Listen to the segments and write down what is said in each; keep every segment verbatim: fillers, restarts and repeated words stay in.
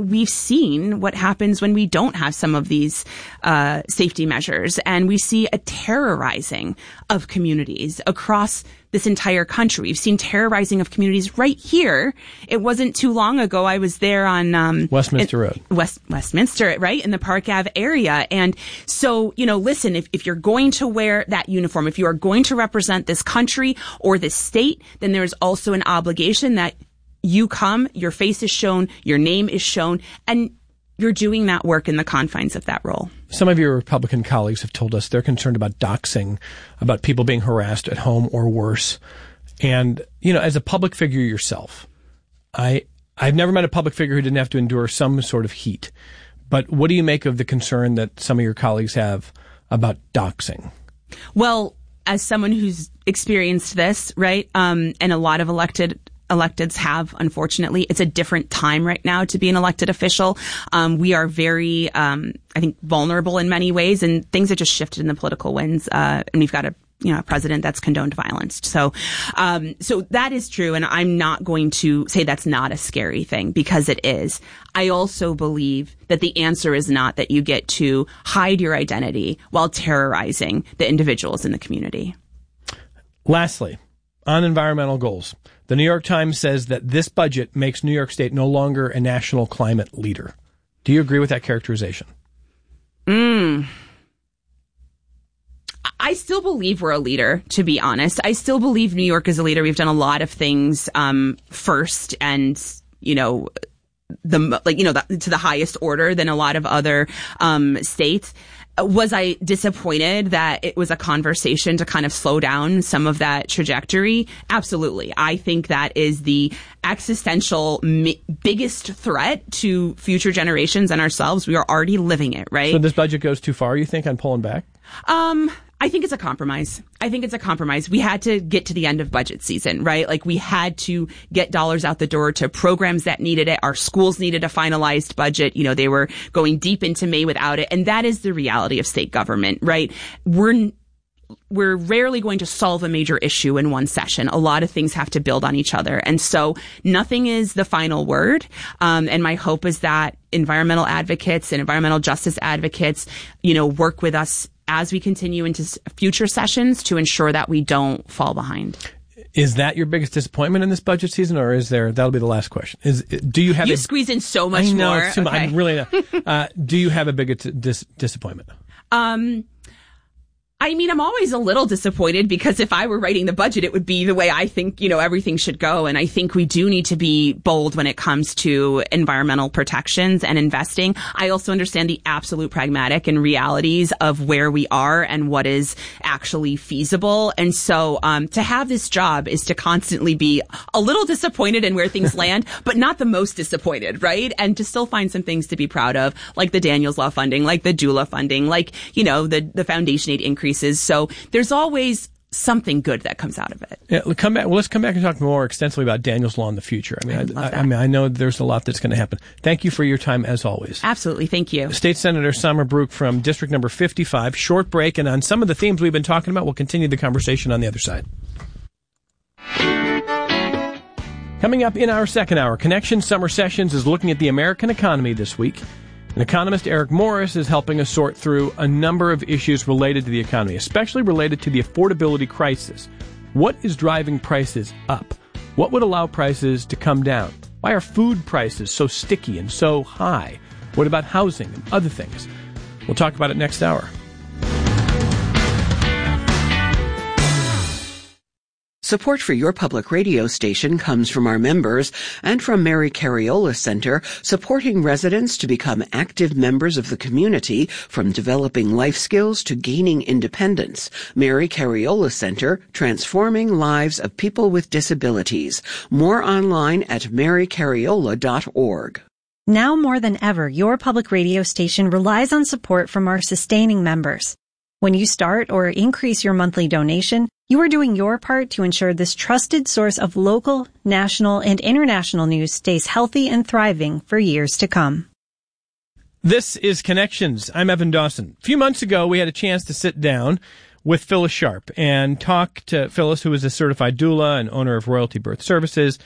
we've seen what happens when we don't have some of these uh, safety measures, and we see a terrorizing of communities across this entire country. We've seen terrorizing of communities right here. It wasn't too long ago. I was there on um, Westminster in, Road, West Westminster, right in the Park Ave area. And so, you know, listen, if, if you're going to wear that uniform, if you are going to represent this country or this state, then there's also an obligation that you come, your face is shown, your name is shown, and you're doing that work in the confines of that role. Some of your Republican colleagues have told us they're concerned about doxing, about people being harassed at home or worse. And, you know, as a public figure yourself, I, I've never met a public figure who didn't have to endure some sort of heat. But what do you make of the concern that some of your colleagues have about doxing? Well, as someone who's experienced this, right, um, and a lot of elected electeds have, unfortunately, it's a different time right now to be an elected official. Um, we are very, um, I think, vulnerable in many ways, and things have just shifted in the political winds. Uh, and we've got a, you know, a president that's condoned violence. So, um, so that is true. And I'm not going to say that's not a scary thing, because it is. I also believe that the answer is not that you get to hide your identity while terrorizing the individuals in the community. Lastly, on environmental goals, the New York Times says that this budget makes New York State no longer a national climate leader. Do you agree with that characterization? Mm. I still believe we're a leader, to be honest. I still believe New York is a leader. We've done a lot of things um, first and, you know, the like, you know, the, to the highest order than a lot of other um, states. Was I disappointed that it was a conversation to kind of slow down some of that trajectory? Absolutely. I think that is the existential mi- biggest threat to future generations and ourselves. We are already living it, right? So this budget goes too far, you think, on pulling back? Um, I think it's a compromise. I think it's a compromise. We had to get to the end of budget season, right? Like, we had to get dollars out the door to programs that needed it. Our schools needed a finalized budget. You know, they were going deep into May without it. And that is the reality of state government, right? We're We're rarely going to solve a major issue in one session. A lot of things have to build on each other. And so nothing is the final word. Um, and my hope is that environmental advocates and environmental justice advocates, you know, work with us as we continue into future sessions to ensure that we don't fall behind. Is that your biggest disappointment in this budget season, or is there, that'll be the last question. Is, do you have You a, squeeze in so much I know, more. It's too much. Okay. I'm really not. Uh, do you have a big dis- disappointment? Um, I mean, I'm always a little disappointed, because if I were writing the budget, it would be the way I think, you know, everything should go. And I think we do need to be bold when it comes to environmental protections and investing. I also understand the absolute pragmatic and realities of where we are and what is actually feasible. And so, um, to have this job is to constantly be a little disappointed in where things land, but not the most disappointed, right? And to still find some things to be proud of, like the Daniels Law funding, like the doula funding, like, you know, the, the foundation aid increase. So there's always something good that comes out of it. Yeah, we'll come back. Well, let's come back and talk more extensively about Daniels Law in the future. I mean, I, I, I mean, I know there's a lot that's going to happen. Thank you for your time, as always. Absolutely, thank you. State Senator Summer Brook from District Number fifty-five. Short break, and on some of the themes we've been talking about, we'll continue the conversation on the other side. Coming up in our second hour, Connection Summer Sessions is looking at the American economy this week. And economist Eric Morris is helping us sort through a number of issues related to the economy, especially related to the affordability crisis. What is driving prices up? What would allow prices to come down? Why are food prices so sticky and so high? What about housing and other things? We'll talk about it next hour. Support for your public radio station comes from our members and from Mary Cariola Center, supporting residents to become active members of the community, from developing life skills to gaining independence. Mary Cariola Center, transforming lives of people with disabilities. More online at mary cariola dot org. Now more than ever, your public radio station relies on support from our sustaining members. When you start or increase your monthly donation, you are doing your part to ensure this trusted source of local, national, and international news stays healthy and thriving for years to come. This is Connections. I'm Evan Dawson. A few months ago, we had a chance to sit down with Phyllis Sharp and talk to Phyllis, who is a certified doula and owner of Royalty Birth Services,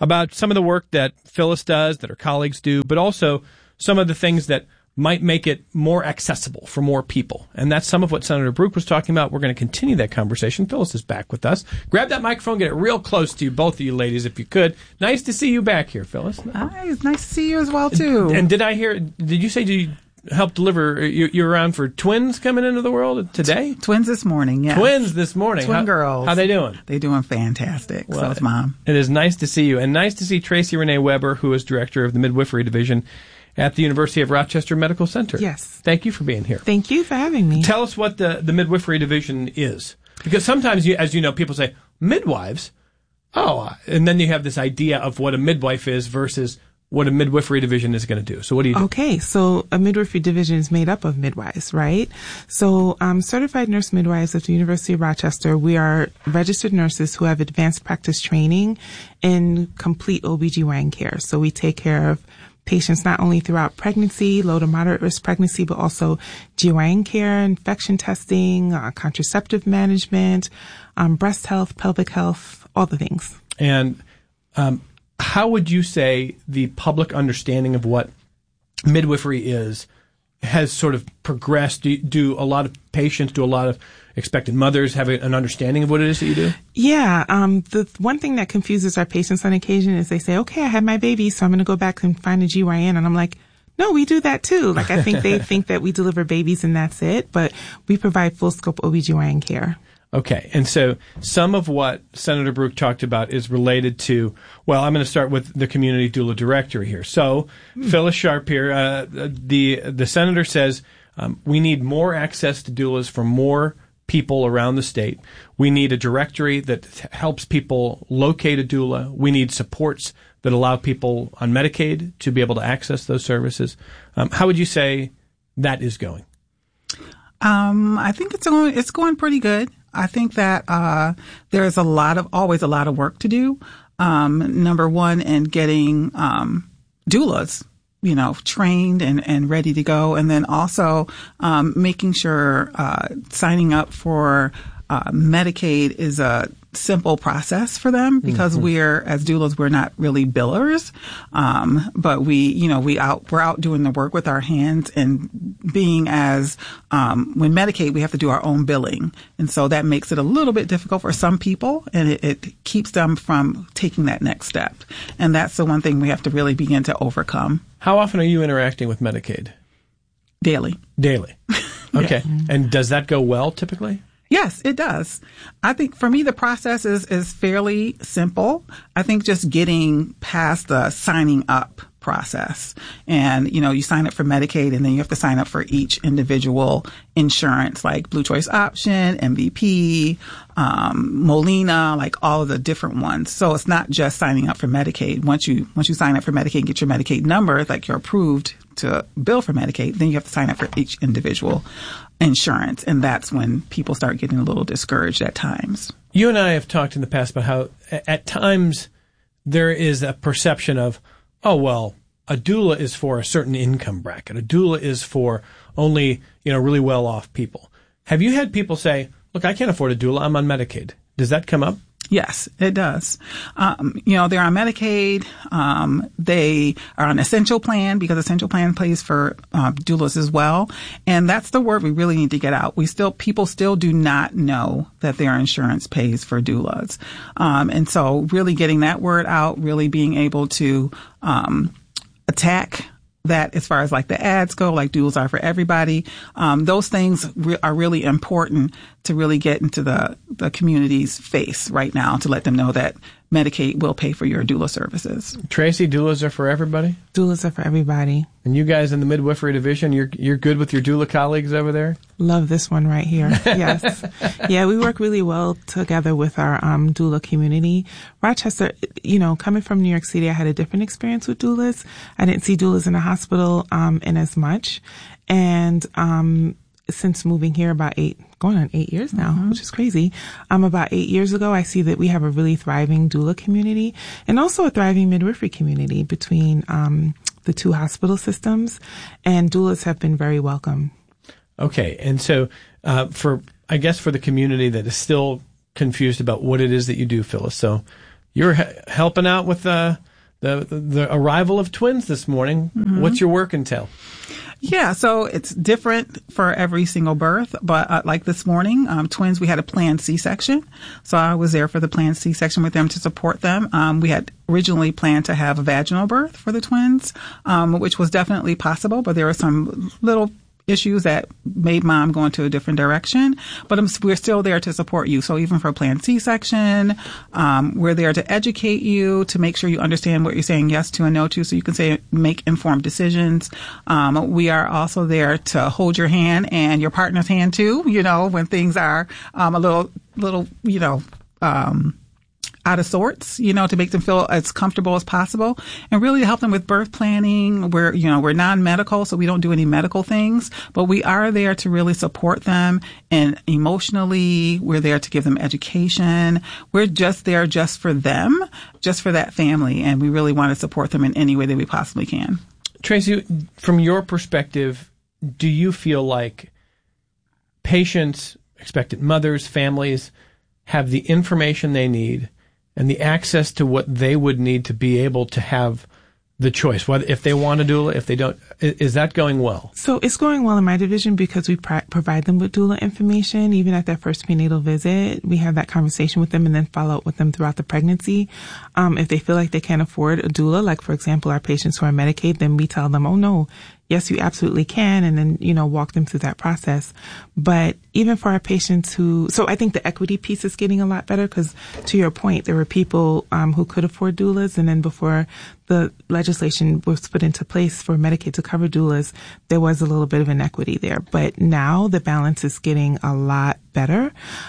about some of the work that Phyllis does, that her colleagues do, but also some of the things that might make it more accessible for more people. And that's some of what Senator Brook was talking about. We're going to continue that conversation. Phyllis is back with us. Grab that microphone, get it real close to you, both of you ladies, if you could. Nice to see you back here, Phyllis. Hi, it's nice to see you as well, too. And, and did I hear, did you say you helped deliver, you, you're around for twins coming into the world today? Twins this morning, yes. Twins this morning. Twin how, girls. How they doing? They doing fantastic. Well, so is Mom. It is nice to see you. And nice to see Tracy Renee Weber, who is director of the Midwifery Division at the University of Rochester Medical Center. Yes. Thank you for being here. Thank you for having me. Tell us what the, the midwifery division is. Because sometimes, you, as you know, people say, midwives? Oh, and then you have this idea of what a midwife is versus what a midwifery division is going to do. So what do you do? Okay, so a midwifery division is made up of midwives, right? So um, certified nurse midwives at the University of Rochester, we are registered nurses who have advanced practice training in complete O B G Y N care. So we take care of patients not only throughout pregnancy, low to moderate risk pregnancy, but also G Y N care, infection testing, uh, contraceptive management, um, breast health, pelvic health, all the things. And um, how would you say the public understanding of what midwifery is has sort of progressed? Do, do a lot of patients, do a lot of expectant mothers have an understanding of what it is that you do? Yeah. Um, the one thing that confuses our patients on occasion is they say, okay, I had my baby, so I'm going to go back and find a G Y N. And I'm like, no, we do that too. Like, I think they think that we deliver babies and that's it, but we provide full scope O B G Y N care. Okay. And so some of what Senator Brook talked about is related to, well, I'm going to start with the community doula directory here. So mm. Phyllis Sharp here, uh, the, the senator says, um, we need more access to doulas for more people around the state. We need a directory that helps people locate a doula. We need supports that allow people on Medicaid to be able to access those services. Um, how would you say that is going? Um, I think it's going, it's going pretty good. I think that, uh, there's a lot of, always a lot of work to do. Um, number one, in getting, um, doulas, you know, trained and, and ready to go. And then also, um, making sure, uh, signing up for, uh, Medicaid is a simple process for them because mm-hmm. we're, as doulas, we're not really billers. Um, but we, you know, we out, we're out doing the work with our hands and being as, um, when Medicaid, we have to do our own billing. And so that makes it a little bit difficult for some people and it, it keeps them from taking that next step. And that's the one thing we have to really begin to overcome. How often are you interacting with Medicaid? Daily. Daily. Okay. Yeah. And does that go well typically? Yes, it does. I think for me, the process is, is fairly simple. I think just getting past the signing up process. And, you know, you sign up for Medicaid and then you have to sign up for each individual insurance like Blue Choice Option, M V P, um, Molina, like all of the different ones. So it's not just signing up for Medicaid. Once you, once you sign up for Medicaid and get your Medicaid number, like you're approved to bill for Medicaid, then you have to sign up for each individual insurance. And that's when people start getting a little discouraged at times. You and I have talked in the past about how at times there is a perception of, oh, well, a doula is for a certain income bracket. A doula is for only, you know, really well-off people. Have you had people say, look, I can't afford a doula, I'm on Medicaid? Does that come up? Yes, it does. Um, you know, they're on Medicaid. Um, they are on Essential Plan because Essential Plan pays for uh, doulas as well. And that's the word we really need to get out. We still, people still do not know that their insurance pays for doulas. Um, and so really getting that word out, really being able to um, attack that as far as like the ads go, like doulas are for everybody. Um, those things re- are really important to really get into the, the community's face right now to let them know that Medicaid will pay for your doula services. Tracy, doulas are for everybody? Doulas are for everybody. And you guys in the midwifery division, you're you're good with your doula colleagues over there? Love this one right here. Yes. Yeah, we work really well together with our um, doula community. Rochester, you know, coming from New York City, I had a different experience with doulas. I didn't see doulas in the hospital um, in as much. And um since moving here about eight, going on eight years now, mm-hmm. which is crazy. Um, about eight years ago, I see that we have a really thriving doula community and also a thriving midwifery community between, um, the two hospital systems, and doulas have been very welcome. Okay. And so, uh, for, I guess for the community that is still confused about what it is that you do, Phyllis. So You're he- helping out with uh, the, the the arrival of twins this morning. Mm-hmm. What's your work entail? Yeah, so it's different for every single birth, but uh, like this morning, um, twins, we had a planned C-section. So I was there for the planned C-section with them to support them. Um, we had originally planned to have a vaginal birth for the twins, um, which was definitely possible, but there were some little issues that made mom go into a different direction, but I'm, we're still there to support you. So even for a planned C-section, um, we're there to educate you, to make sure you understand what you're saying yes to and no to, so you can say make informed decisions. Um, we are also there to hold your hand and your partner's hand too, you know, when things are um, a little, little, you know, um, out of sorts, you know, to make them feel as comfortable as possible and really help them with birth planning. We're, you know, we're non-medical, so we don't do any medical things, but we are there to really support them, and emotionally, we're there to give them education. We're just there just for them, just for that family, and we really want to support them in any way that we possibly can. Tracy, from your perspective, do you feel like patients, expectant mothers, families have the information they need and the access to what they would need to be able to have the choice, whether if they want a doula, if they don't? Is that going well? So it's going well in my division because we pr- provide them with doula information. Even at their first prenatal visit, we have that conversation with them and then follow up with them throughout the pregnancy. Um, if they feel like they can't afford a doula, like for example, our patients who are Medicaid, then we tell them, oh no, yes, you absolutely can, and then, you know, walk them through that process. But even for our patients who, so I think the equity piece is getting a lot better because, to your point, there were people um, who could afford doulas, and then before the legislation was put into place for Medicaid to cover doulas, there was a little bit of inequity there. But now the balance is getting a lot better.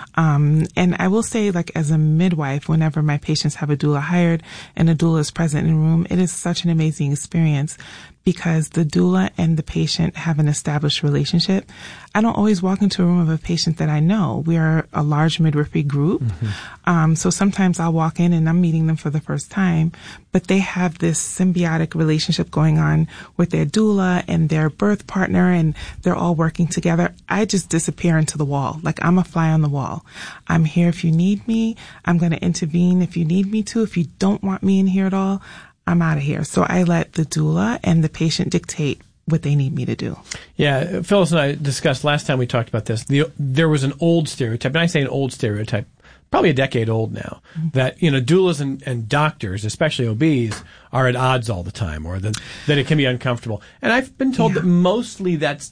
Um, and I will say, like, as a midwife, whenever my patients have a doula hired and a doula is present in the room, it is such an amazing experience because the doula and the patient have an established relationship. I don't always walk into a room of a patient that I know. We are a large midwifery group. Mm-hmm. Um, so sometimes I'll walk in and I'm meeting them for the first time, but they have this symbiotic relationship going on with their doula and their birth partner, and they're all working together. I just disappear into the wall. Like, I'm a fly on the wall. I'm here if you need me. I'm going to intervene if you need me to. If you don't want me in here at all, I'm out of here. So I let the doula and the patient dictate what they need me to do. Yeah, Phyllis and I discussed last time we talked about this. The, there was an old stereotype, and I say an old stereotype, probably a decade old now, mm-hmm. that, you know, doulas and, and doctors, especially O Bs, are at odds all the time, or that, that it can be uncomfortable. And I've been told yeah. that mostly that's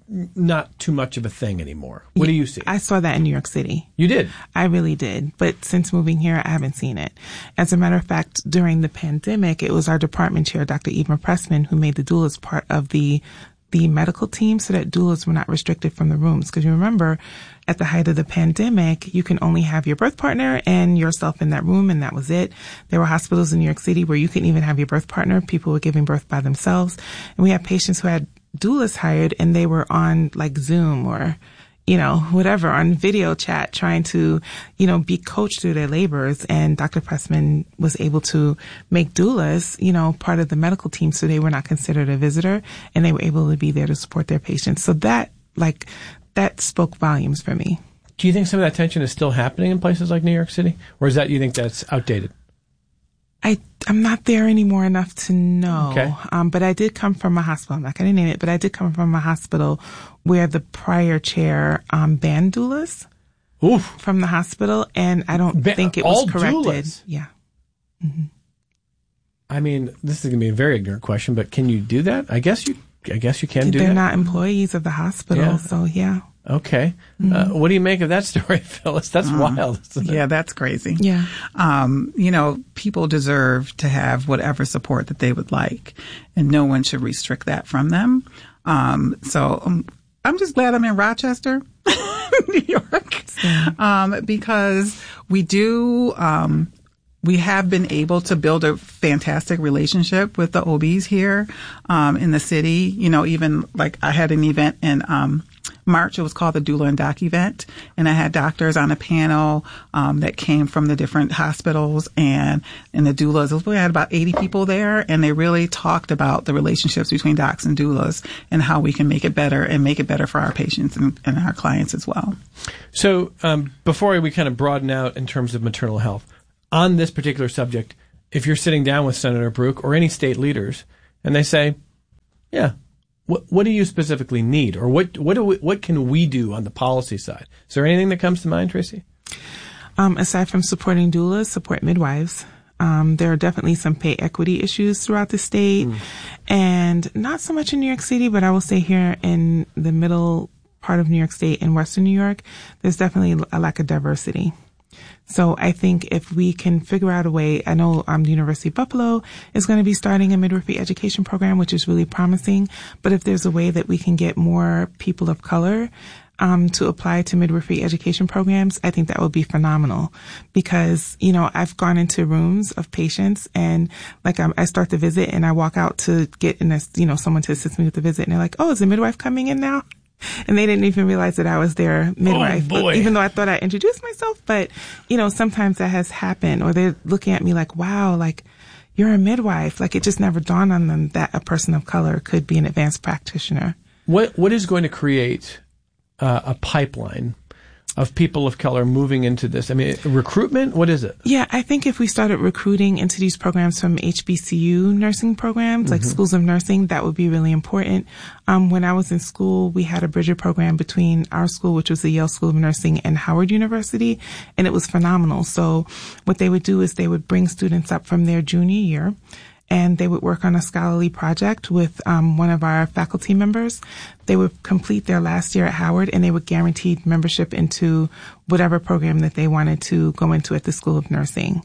not too much of a thing anymore. What do you see? I saw that in New York City. You did? I really did. But since moving here, I haven't seen it. As a matter of fact, during the pandemic, it was our department chair, Doctor Eva Pressman, who made the doulas part of the the medical team so that doulas were not restricted from the rooms. Because you remember, at the height of the pandemic, you can only have your birth partner and yourself in that room, and that was it. There were hospitals in New York City where you couldn't even have your birth partner. People were giving birth by themselves. And we had patients who had doulas hired and they were on like Zoom or, you know, whatever, on video chat trying to, you know, be coached through their labors. And Doctor Pressman was able to make doulas, you know, part of the medical team so they were not considered a visitor and they were able to be there to support their patients. So that, like, that spoke volumes for me. Do you think some of that tension is still happening in places like New York City? Or is that, you think that's outdated? I, I'm not there anymore enough to know. Okay. Um, but I did come from a hospital. I'm not going to name it, but I did come from a hospital where the prior chair, um, banned doulas. Oof. From the hospital. And I don't ba- think it was corrected. Doulas. Yeah. Mm-hmm. I mean, this is going to be a very ignorant question, but can you do that? I guess you, I guess you can do They're that. They're not employees of the hospital. Yeah. So yeah. Okay. Mm-hmm. Uh, what do you make of that story, Phyllis? That's um, wild, isn't it? Yeah, that's crazy. Yeah. Um, you know, people deserve to have whatever support that they would like, and no one should restrict that from them. Um, so um, I'm just glad I'm in Rochester, New York, um, because we do, um, we have been able to build a fantastic relationship with the O Bs here, um, in the city. You know, even like I had an event in, um, March. It was called the Doula and Doc event, and I had doctors on a panel um, that came from the different hospitals and and the doulas. We had about eighty people there, and they really talked about the relationships between docs and doulas and how we can make it better and make it better for our patients and, and our clients as well. So um, before we kind of broaden out in terms of maternal health, on this particular subject, if you're sitting down with Senator Brook or any state leaders and they say, yeah, what, what do you specifically need? Or what, what do we, what can we do on the policy side? Is there anything that comes to mind, Tracy? Um, aside from supporting doulas, support midwives. Um, there are definitely some pay equity issues throughout the state, mm. and not so much in New York City, but I will say here in the middle part of New York State in Western New York, there's definitely a lack of diversity. So I think if we can figure out a way, I know um, the University of Buffalo is going to be starting a midwifery education program, which is really promising, but if there's a way that we can get more people of color Um, to apply to midwifery education programs, I think that would be phenomenal because, you know, I've gone into rooms of patients and like I'm, I start the visit and I walk out to get in a, you know, someone to assist me with the visit and they're like, oh, is the midwife coming in now? And they didn't even realize that I was their midwife, oh, boy. even though I thought I introduced myself. But, you know, sometimes that has happened or they're looking at me like, wow, like you're a midwife. Like it just never dawned on them that a person of color could be an advanced practitioner. What What is going to create Uh, a pipeline of people of color moving into this? I mean, recruitment, what is it? Yeah, I think if we started recruiting into these programs from H B C U nursing programs, like mm-hmm. schools of nursing, that would be really important. Um, when I was in school, we had a bridger program between our school, which was the Yale School of Nursing, and Howard University, and it was phenomenal. So what they would do is they would bring students up from their junior year, and they would work on a scholarly project with um, one of our faculty members. They would complete their last year at Howard, and they would guarantee membership into whatever program that they wanted to go into at the School of Nursing.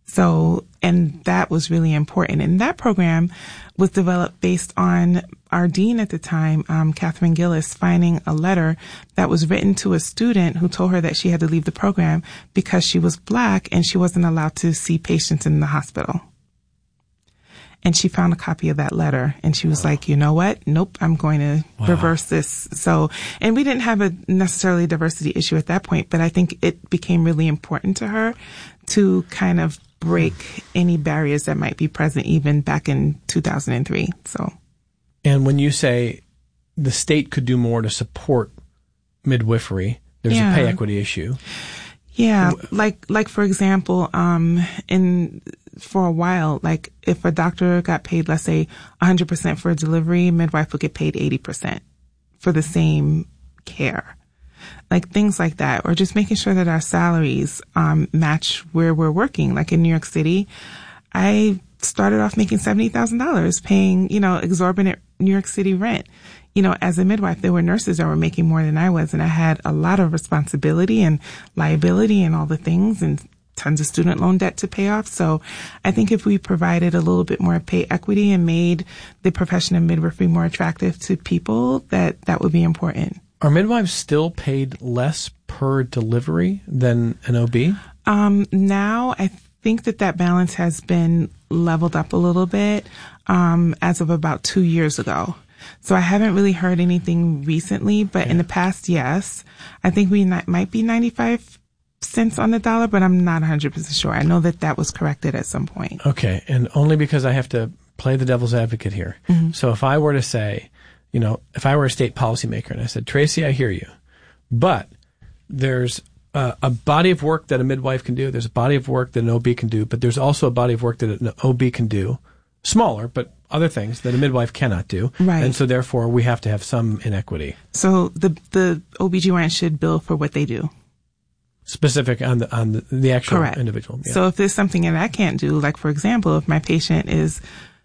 So, and that was really important. And that program was developed based on our dean at the time, um, Catherine Gillis, finding a letter that was written to a student who told her that she had to leave the program because she was Black and she wasn't allowed to see patients in the hospital. And she found a copy of that letter and she was wow. like, you know what? Nope, I'm going to wow. reverse this. So, and we didn't have a necessarily diversity issue at that point, but I think it became really important to her to kind of break any barriers that might be present even back in two thousand three. So, and when you say the state could do more to support midwifery, there's yeah. a pay equity issue. Yeah, like like for example, um, in for a while, like if a doctor got paid, let's say one hundred percent for a delivery, midwife would get paid eighty percent for the same care, like things like that, or just making sure that our salaries um, match where we're working. Like in New York City, I started off making seventy thousand dollars, paying you know exorbitant New York City rent. You know, as a midwife, there were nurses that were making more than I was, and I had a lot of responsibility and liability and all the things and tons of student loan debt to pay off. So I think if we provided a little bit more pay equity and made the profession of midwifery more attractive to people, that that would be important. Are midwives still paid less per delivery than an O B? Um, now I think that that balance has been leveled up a little bit um, as of about two years ago. So I haven't really heard anything recently, but yeah. in the past, yes. I think we not, might be ninety-five cents on the dollar, but I'm not one hundred percent sure. I know that that was corrected at some point. Okay, and only because I have to play the devil's advocate here. Mm-hmm. So if I were to say, you know, if I were a state policymaker and I said, Tracy, I hear you, but there's a, a body of work that a midwife can do, there's a body of work that an O B can do, but there's also a body of work that an O B can do, smaller, but other things that a midwife cannot do. Right. And so therefore we have to have some inequity. So the the O B G Y N should bill for what they do. Specific on the on the, the actual Correct. individual. Yeah. So if there's something that I can't do, like for example, if my patient is,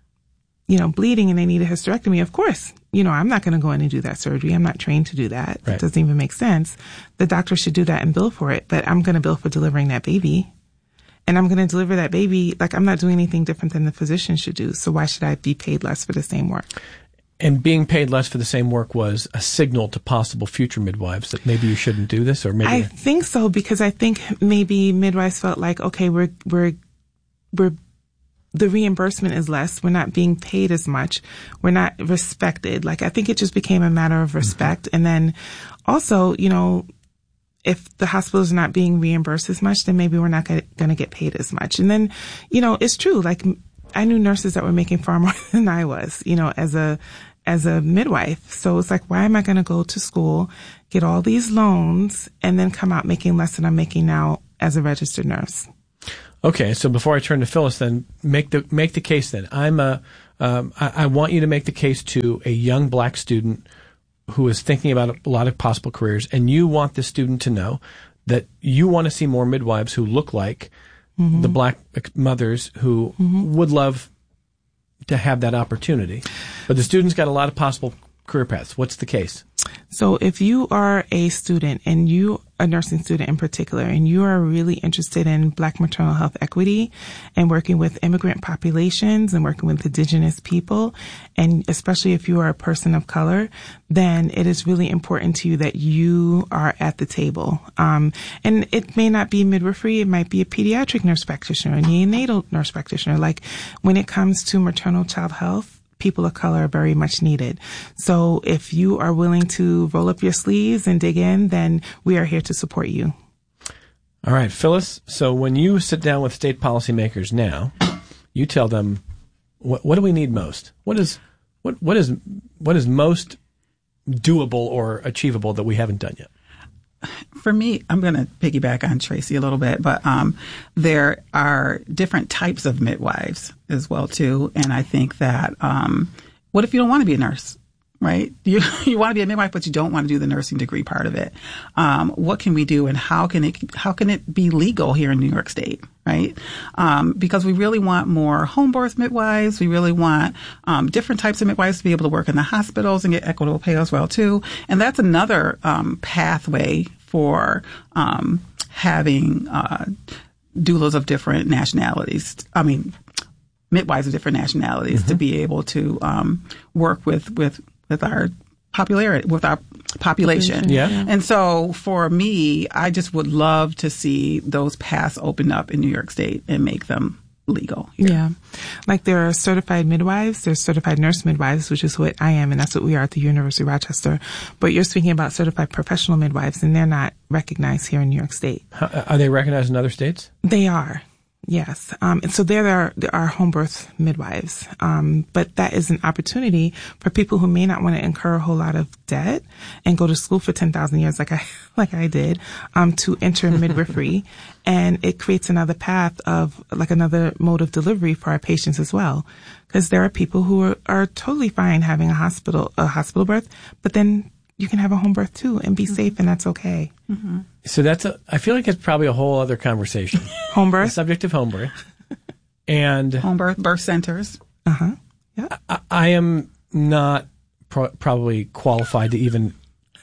you know, bleeding and they need a hysterectomy, of course, you know, I'm not going to go in and do that surgery. I'm not trained to do that. Right. It doesn't even make sense. The doctor should do that and bill for it, but I'm going to bill for delivering that baby. And I'm going to deliver that baby, like I'm not doing anything different than the physician should do. So why should I be paid less for the same work? And being paid less for the same work was a signal to possible future midwives that maybe you shouldn't do this, or maybe I think so, because I think maybe midwives felt like, okay, we're we're we're the reimbursement is less. We're not being paid as much. We're not respected. Like I think it just became a matter of respect. Mm-hmm. And then also, you know, if the hospitals are not being reimbursed as much, then maybe we're not going to get paid as much. And then, you know, it's true. Like I knew nurses that were making far more than I was, you know, as a, as a midwife. So it's like, why am I going to go to school, get all these loans, and then come out making less than I'm making now as a registered nurse? Okay, so before I turn to Phyllis, then make the make the case. Then I'm a um, I, I want you to make the case to a young black student who is thinking about a lot of possible careers, and you want the student to know that you want to see more midwives who look like mm-hmm. the black mothers who mm-hmm. would love to have that opportunity. But the student's got a lot of possible career paths. What's the case? So if you are a student, and you, a nursing student in particular, and you are really interested in Black maternal health equity and working with immigrant populations and working with indigenous people, and especially if you are a person of color, then it is really important to you that you are at the table. Um, and it may not be midwifery. It might be a pediatric nurse practitioner, a neonatal nurse practitioner. Like when it comes to maternal child health, people of color are very much needed. So if you are willing to roll up your sleeves and dig in, then we are here to support you. All right, Phyllis. So when you sit down with state policymakers now, you tell them, what, what do we need most? What is, what, what is, what is most doable or achievable that we haven't done yet? For me, I'm going to piggyback on Tracy a little bit, but um, there are different types of midwives as well, too. And I think that um, what if you don't want to be a nurse, right? You you want to be a midwife, but you don't want to do the nursing degree part of it. Um, what can we do, and how can it how can it be legal here in New York State, right? Um, because we really want more home birth midwives. We really want um, different types of midwives to be able to work in the hospitals and get equitable pay as well, too. And that's another um, pathway for um, having uh, doulas of different nationalities. I mean, midwives of different nationalities mm-hmm. to be able to um, work with, with with our popularity, with our population. Yeah. yeah. And so for me, I just would love to see those paths open up in New York State and make them legal here. Yeah. Like there are certified midwives, there's certified nurse midwives, which is what I am, and that's what we are at the University of Rochester. But you're speaking about certified professional midwives, and they're not recognized here in New York State. How, are they recognized in other states? They are. Yes. Um, and so there are, there are home birth midwives. Um, but that is an opportunity for people who may not want to incur a whole lot of debt and go to school for ten thousand years like I, like I did, um, to enter midwifery. And it creates another path of, like another mode of delivery for our patients as well. Because there are people who are, are totally fine having a hospital, a hospital birth, but then you can have a home birth too and be mm-hmm. safe, and that's okay. Mm-hmm. So that's a, I feel like it's probably a whole other conversation. Home birth? The subject of home birth. And home birth, birth centers. Uh-huh. Yeah. I, I am not pro- probably qualified to even,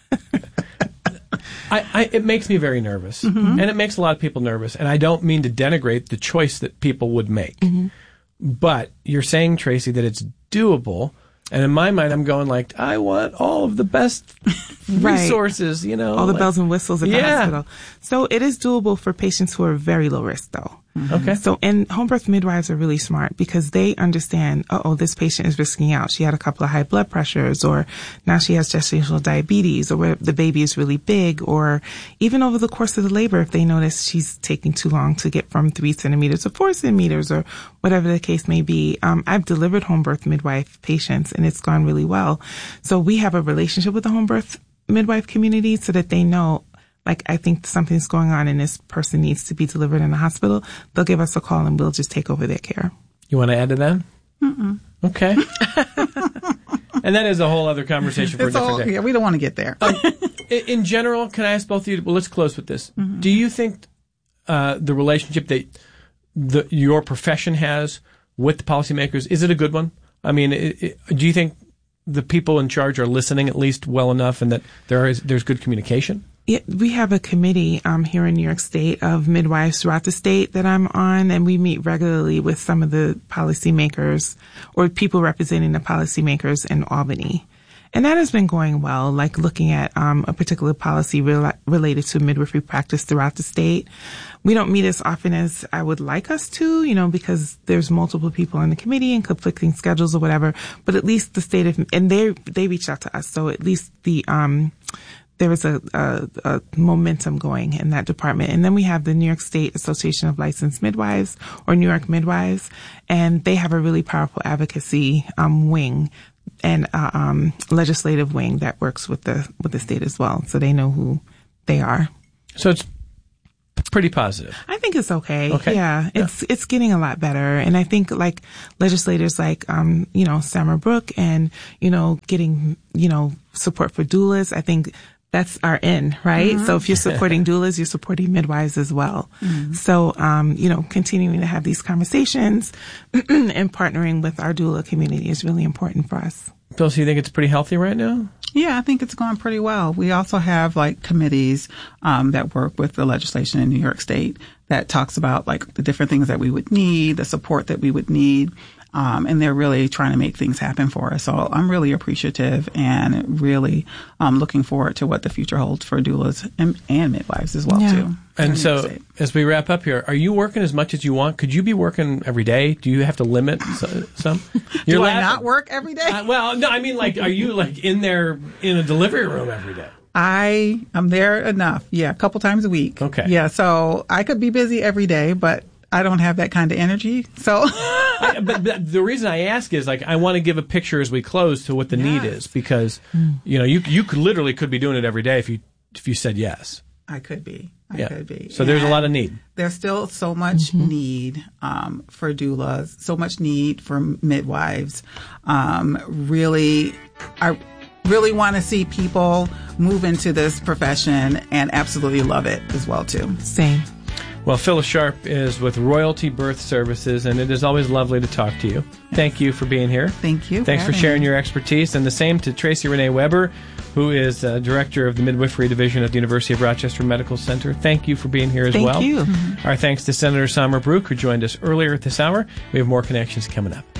I, I, it makes me very nervous. Mm-hmm. And it makes a lot of people nervous. And I don't mean to denigrate the choice that people would make. Mm-hmm. But you're saying, Tracy, that it's doable. And in my mind, I'm going like, I want all of the best resources, right. you know. All the like, bells and whistles at yeah. the hospital. So it is doable for patients who are very low risk, though. Mm-hmm. Okay. So, and home birth midwives are really smart because they understand, uh-oh, this patient is risking out. She had a couple of high blood pressures, or now she has gestational diabetes, or the baby is really big, or even over the course of the labor, if they notice she's taking too long to get from three centimeters to four centimeters, or whatever the case may be. Um, I've delivered home birth midwife patients, and it's gone really well. So we have a relationship with the home birth midwife community so that they know, like, I think something's going on and this person needs to be delivered in the hospital. They'll give us a call and we'll just take over their care. You want to add to that? Mm-mm. Okay. And that is a whole other conversation for it's a different all, day. Yeah, we don't want to get there. um, in general, can I ask both of you, well, let's close with this. Mm-hmm. Do you think uh, the relationship that the, your profession has with the policymakers, is it a good one? I mean, it, it, do you think the people in charge are listening at least well enough and that there is there's good communication? Yeah, we have a committee um, here in New York State of midwives throughout the state that I'm on, and we meet regularly with some of the policymakers or people representing the policymakers in Albany. And that has been going well, like looking at um, a particular policy re- related to midwifery practice throughout the state. We don't meet as often as I would like us to, you know, because there's multiple people in the committee and conflicting schedules or whatever. But at least the state of, and they they reach out to us, so at least the um there is a, a, a momentum going in that department. And then we have the New York State Association of Licensed Midwives, or New York Midwives, and they have a really powerful advocacy um wing and uh, um legislative wing that works with the with the state as well, so they know who they are. So it's pretty positive. I think it's okay. Okay. Yeah, it's yeah. it's getting a lot better, and I think like legislators like um you know Summer Brook and you know getting you know support for doulas. I think that's our end, right? Mm-hmm. So if you're supporting doulas, you're supporting midwives as well. Mm-hmm. So um you know continuing to have these conversations and partnering with our doula community is really important for us. Phil, so you think it's pretty healthy right now? Yeah, I think it's going pretty well. We also have like committees um, that work with the legislation in New York State that talks about like the different things that we would need, the support that we would need. Um, and they're really trying to make things happen for us. So I'm really appreciative and really um, looking forward to what the future holds for doulas and, and midwives as well, yeah. too. And so as we wrap up here, are you working as much as you want? Could you be working every day? Do you have to limit some? You're Do laughing. I not work every day? Uh, well, no, I mean, like, are you like in there in a delivery room every day? I am there enough. Yeah, a couple times a week. Okay. Yeah, so I could be busy every day, but I don't have that kind of energy. So, I, but, but the reason I ask is like I want to give a picture as we close to what the yes. need is because mm. you know you you could literally could be doing it every day if you if you said yes. I could be. I yeah. could be. So and there's a lot of need. There's still so much mm-hmm. need um, for doulas, so much need for midwives. Um, really, I really want to see people move into this profession and absolutely love it as well too. Same. Well, Phyllis Sharp is with Royalty Birth Services, and it is always lovely to talk to you. Thank you for being here. Thank you. Thanks for, for sharing me. your expertise. And the same to Tracy Renee Weber, who is uh, Director of the Midwifery Division at the University of Rochester Medical Center. Thank you for being here as Thank well. Thank you. Mm-hmm. Our thanks to Senator Summer Brook, who joined us earlier at this hour. We have more connections coming up.